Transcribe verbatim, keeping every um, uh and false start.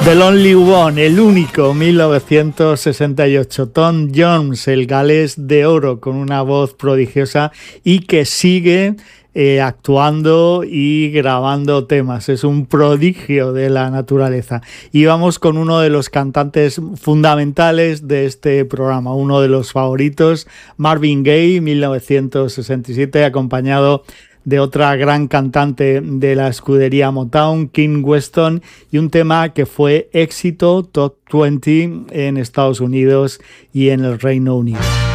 The Lonely One, el único, mil novecientos sesenta y ocho. Tom Jones, el galés de oro, con una voz prodigiosa y que sigue eh, actuando y grabando temas. Es un prodigio de la naturaleza. Y vamos con uno de los cantantes fundamentales de este programa, uno de los favoritos, Marvin Gaye, mil novecientos sesenta y siete, acompañado de otra gran cantante de la escudería Motown, Kim Weston, y un tema que fue éxito top veinte en Estados Unidos y en el Reino Unido.